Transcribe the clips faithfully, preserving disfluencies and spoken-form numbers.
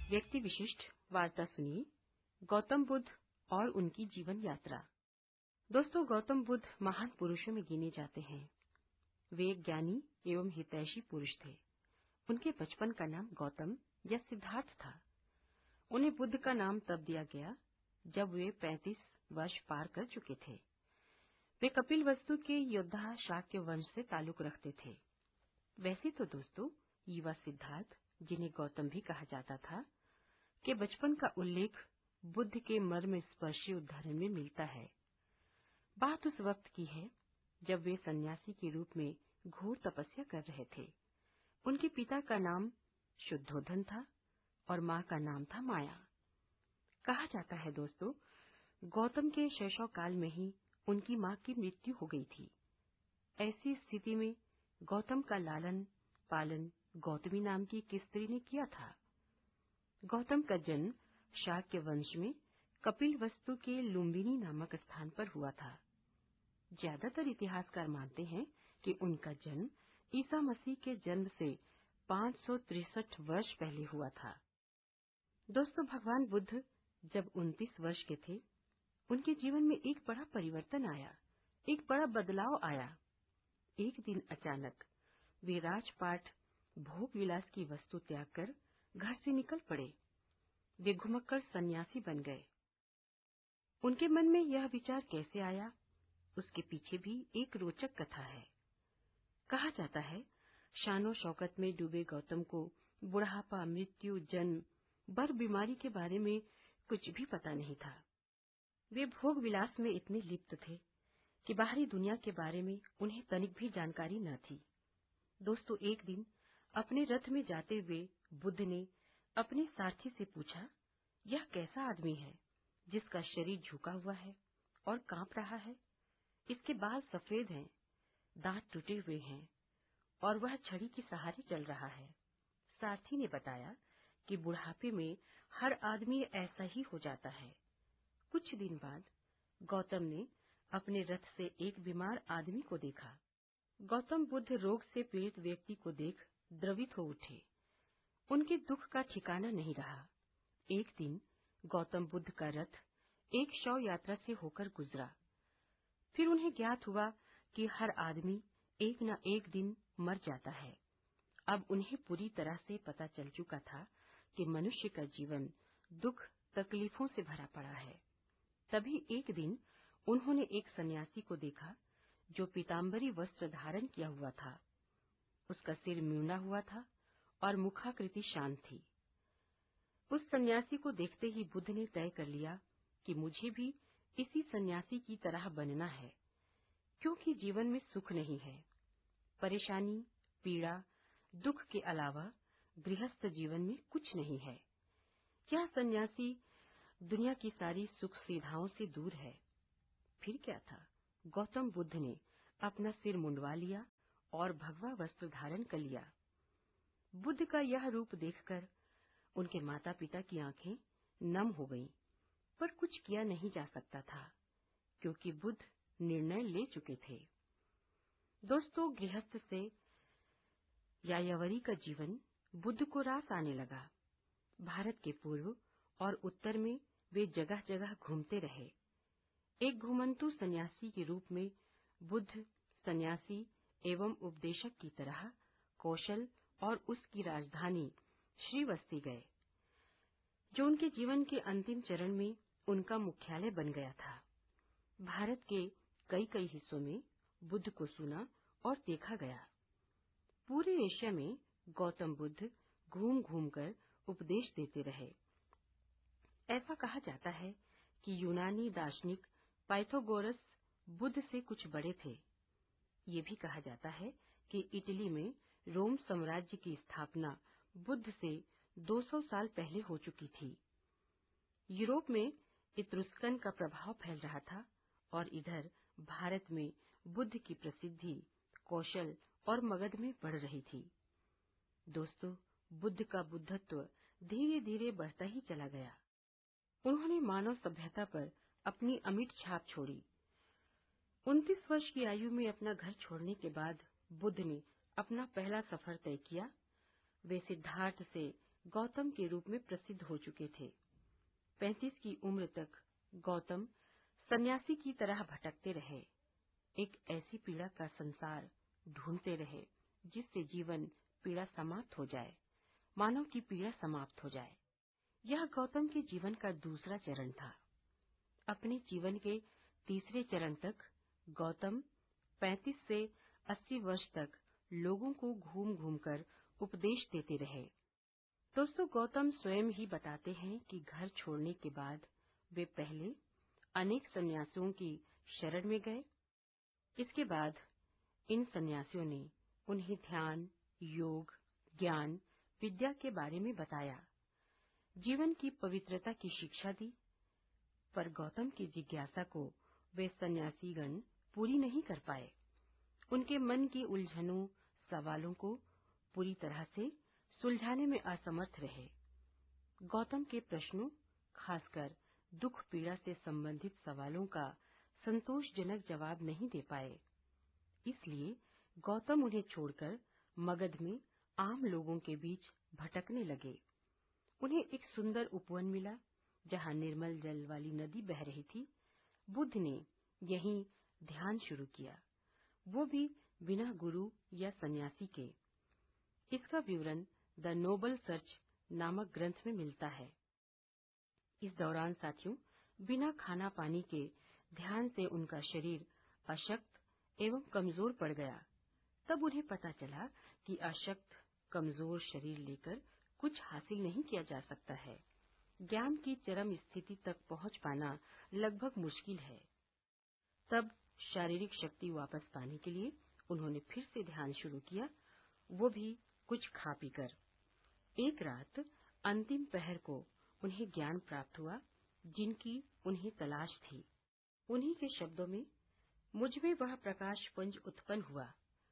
व्यक्ति विशिष्ट वार्ता सुनिए गौतम बुद्ध और उनकी जीवन यात्रा। दोस्तों, गौतम बुद्ध महान पुरुषों में गिने जाते हैं। वे एक ज्ञानी एवं हितैषी पुरुष थे। उनके बचपन का नाम गौतम या सिद्धार्थ था। उन्हें बुद्ध का नाम तब दिया गया जब वे पैंतीस वर्ष पार कर चुके थे। वे कपिलवस्तु के योद्धा शाक्य वंश से ताल्लुक रखते थे। वैसे तो दोस्तों, युवा सिद्धार्थ, जिन्हें गौतम भी कहा जाता था, के बचपन का उल्लेख बुद्ध के मर्म स्पर्शी उद्धरण में मिलता है। बात उस वक्त की है जब वे सन्यासी के रूप में घोर तपस्या कर रहे थे। उनके पिता का नाम शुद्धोधन था और मां का नाम था माया। कहा जाता है दोस्तों, गौतम के शैशव काल में ही उनकी मां की मृत्यु हो गई थी। ऐसी स्थिति में गौतम का लालन पालन गौतमी नाम की एक स्त्री ने किया था। गौतम का जन्म शाक्य वंश में कपिलवस्तु के लुम्बिनी नामक स्थान पर हुआ था। ज्यादातर इतिहासकार मानते हैं कि उनका जन्म ईसा मसीह के जन्म से पाँच सौ तिरसठ वर्ष पहले हुआ था। दोस्तों, भगवान बुद्ध जब उनतीस वर्ष के थे, उनके जीवन में एक बड़ा परिवर्तन आया, एक बड़ा बदलाव आया। एक दिन अचानक वे राजपाट भोग विलास की वस्तु त्याग कर घर से निकल पड़े। वे घुमक्कड़ सन्यासी बन गए। उनके मन में यह विचार कैसे आया, उसके पीछे भी एक रोचक कथा है। कहा जाता है, शानो शौकत में डूबे गौतम को बुढ़ापा, मृत्यु, जन्म, बर बीमारी के बारे में कुछ भी पता नहीं था। वे भोग विलास में इतने लिप्त थे कि बाहरी दुनिया के बारे में उन्हें तनिक भी जानकारी न थी। दोस्तों, एक दिन अपने रथ में जाते हुए बुद्ध ने अपने सारथी से पूछा, यह कैसा आदमी है जिसका शरीर झुका हुआ है और कांप रहा है? इसके बाल सफेद हैं, दांत टूटे हुए हैं और वह छड़ी के सहारे चल रहा है। सारथी ने बताया कि बुढ़ापे में हर आदमी ऐसा ही हो जाता है। कुछ दिन बाद गौतम ने अपने रथ से एक बीमार आदमी को देखा। गौतम बुद्ध रोग से पीड़ित व्यक्ति को देख द्रवित हो उठे। उनके दुख का ठिकाना नहीं रहा। एक दिन गौतम बुद्ध का रथ एक शव यात्रा से होकर गुजरा। फिर उन्हें ज्ञात हुआ कि हर आदमी एक न एक दिन मर जाता है। अब उन्हें पूरी तरह से पता चल चुका था कि मनुष्य का जीवन दुख तकलीफों से भरा पड़ा है। तभी एक दिन उन्होंने एक सन्यासी को देखा जो पीताम्बरी वस्त्र धारण किया हुआ था। उसका सिर म्यूंडा हुआ था और मुखाकृति शांत थी। उस सन्यासी को देखते ही बुद्ध ने तय कर लिया कि मुझे भी इसी सन्यासी की तरह बनना है, क्योंकि जीवन में सुख नहीं है। परेशानी, पीड़ा, दुख के अलावा गृहस्थ जीवन में कुछ नहीं है। यह सन्यासी दुनिया की सारी सुख सुविधाओं से दूर है। फिर क्या था, गौतम बुद्ध ने अपना सिर मुंडवा लिया और भगवा वस्त्र धारण कर लिया। बुद्ध का यह रूप देखकर उनके माता पिता की आंखें नम हो गईं, पर कुछ किया नहीं जा सकता था क्योंकि बुद्ध निर्णय ले चुके थे। दोस्तों, गृहस्थ से यायावरी का जीवन बुद्ध को रास आने लगा। भारत के पूर्व और उत्तर में वे जगह जगह घूमते रहे। एक घुमंतु सन्यासी के रूप में बुद्ध सन्यासी एवं उपदेशक की तरह कौशल और उसकी राजधानी श्रीवस्ती गए, जो उनके जीवन के अंतिम चरण में उनका मुख्यालय बन गया था। भारत के कई कई हिस्सों में बुद्ध को सुना और देखा गया। पूरे एशिया में गौतम बुद्ध घूम घूम कर उपदेश देते रहे। ऐसा कहा जाता है कि यूनानी दार्शनिक पाइथागोरस बुद्ध से कुछ बड़े थे। ये भी कहा जाता है कि इटली में रोम साम्राज्य की स्थापना बुद्ध से दो सौ साल पहले हो चुकी थी। यूरोप में इत्रुस्कन का प्रभाव फैल रहा था और इधर भारत में बुद्ध की प्रसिद्धि, कौशल और मगध में बढ़ रही थी। दोस्तों, बुद्ध का बुद्धत्व धीरे धीरे बढ़ता ही चला गया। उन्होंने मानव सभ्यता पर अपनी अमिट छाप छोड़ी। उनतीस वर्ष की आयु में अपना घर छोड़ने के बाद बुद्ध ने अपना पहला सफर तय किया। वे सिद्धार्थ से गौतम के रूप में प्रसिद्ध हो चुके थे। पैंतीस की उम्र तक गौतम सन्यासी की तरह भटकते रहे, एक ऐसी पीड़ा का संसार ढूंढते रहे जिससे जीवन पीड़ा समाप्त हो जाए, मानव की पीड़ा समाप्त हो जाए। यह गौतम के जीवन का दूसरा चरण था। अपने जीवन के तीसरे चरण तक गौतम पैंतीस से अस्सी वर्ष तक लोगों को घूम घूम कर उपदेश देते रहे। दोस्तों, गौतम स्वयं ही बताते हैं कि घर छोड़ने के बाद वे पहले अनेक सन्यासियों की शरण में गए। इसके बाद इन सन्यासियों ने उन्हें ध्यान, योग, ज्ञान, विद्या के बारे में बताया, जीवन की पवित्रता की शिक्षा दी। पर गौतम की जिज्ञासा को वे सन्यासीगण पूरी नहीं कर पाए। उनके मन की उलझनों, सवालों को पूरी तरह से सुलझाने में असमर्थ रहे। गौतम के प्रश्नों, खासकर दुख पीड़ा से संबंधित सवालों का संतोषजनक जवाब नहीं दे पाए। इसलिए गौतम उन्हें छोड़कर मगध में आम लोगों के बीच भटकने लगे। उन्हें एक सुंदर उपवन मिला जहां निर्मल जल वाली नदी बह रही थी। बुद्ध ने यहीं ध्यान शुरू किया, वो भी बिना गुरु या सन्यासी के। इसका विवरण द नोबल सर्च नामक ग्रंथ में मिलता है। इस दौरान साथियों, बिना खाना पानी के ध्यान से उनका शरीर अशक्त एवं कमजोर पड़ गया। तब उन्हें पता चला कि अशक्त, कमजोर शरीर लेकर कुछ हासिल नहीं किया जा सकता है। ज्ञान की चरम स्थिति तक पहुंच पाना लगभग मुश्किल है। तब शारीरिक शक्ति वापस पाने के लिए उन्होंने फिर से ध्यान शुरू किया, वो भी कुछ खा पीकर। एक रात अंतिम पहर को उन्हें ज्ञान प्राप्त हुआ जिनकी उन्हें तलाश थी। उन्हीं के शब्दों में, मुझ में वह प्रकाश पुंज उत्पन्न हुआ।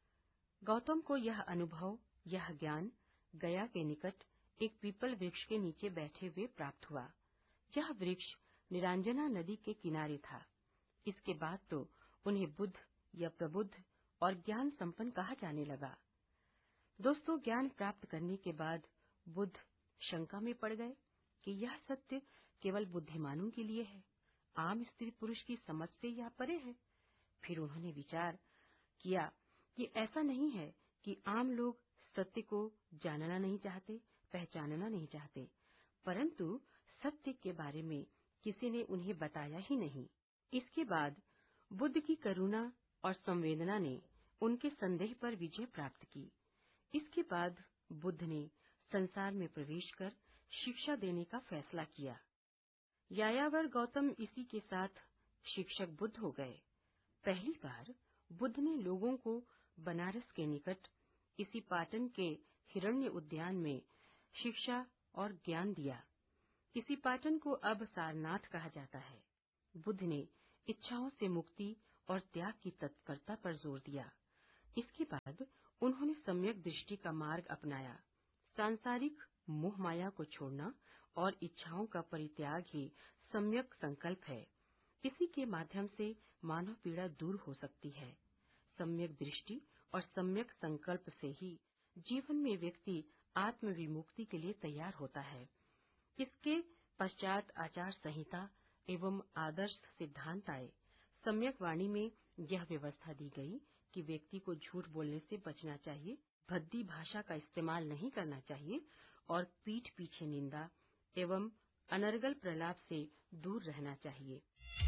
गौतम को यह अनुभव, यह ज्ञान गया के निकट एक पीपल वृक्ष के नीचे बैठे हुए प्राप्त हुआ। यह वृक्ष निरांजना नदी के किनारे था। इसके बाद तो उन्हें बुद्ध या प्रबुद्ध और ज्ञान संपन्न कहा जाने लगा। दोस्तों, ज्ञान प्राप्त करने के बाद बुद्ध शंका में पड़ गए कि यह सत्य केवल बुद्धिमानों के लिए है, आम स्त्री पुरुष की समझ से यह परे है। फिर उन्होंने विचार किया कि ऐसा नहीं है कि आम लोग सत्य को जानना नहीं चाहते, पहचानना नहीं चाहते, परंतु सत्य के बारे में किसी ने उन्हें बताया ही नहीं। इसके बाद बुद्ध की करुणा और संवेदना ने उनके संदेह पर विजय प्राप्त की। इसके बाद बुद्ध ने संसार में प्रवेश कर शिक्षा देने का फैसला किया। यायावर गौतम इसी के साथ शिक्षक बुद्ध हो गए। पहली बार बुद्ध ने लोगों को बनारस के निकट इसी पाटन के हिरण्य उद्यान में शिक्षा और ज्ञान दिया। इसी पाटन को अब सारनाथ कहा जाता है। बुद्ध ने इच्छाओं से मुक्ति और त्याग की तत्परता पर जोर दिया। इसके बाद उन्होंने सम्यक दृष्टि का मार्ग अपनाया। सांसारिक मोह माया को छोड़ना और इच्छाओं का परित्याग ही सम्यक संकल्प है। इसी के माध्यम से मानव पीड़ा दूर हो सकती है। सम्यक दृष्टि और सम्यक संकल्प से ही जीवन में व्यक्ति आत्म विमुक्ति के लिए तैयार होता है। इसके पश्चात आचार संहिता एवं आदर्श सिद्धांत आए। सम्यक वाणी में यह व्यवस्था दी गई कि व्यक्ति को झूठ बोलने से बचना चाहिए, भद्दी भाषा का इस्तेमाल नहीं करना चाहिए और पीठ पीछे निंदा एवं अनर्गल प्रलाप से दूर रहना चाहिए।